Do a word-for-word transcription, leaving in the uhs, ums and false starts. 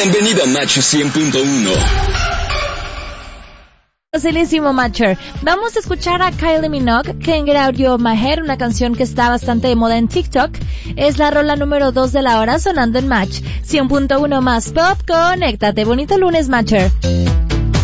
Bienvenido a Match cien punto uno. Facilísimo, Matcher. Vamos a escuchar a Kylie Minogue, Can't Get Out Your My Head, una canción que está bastante de moda en TikTok. Es la rola número dos de la hora sonando en Match cien punto uno más pop. Conéctate. Bonito lunes, Matcher.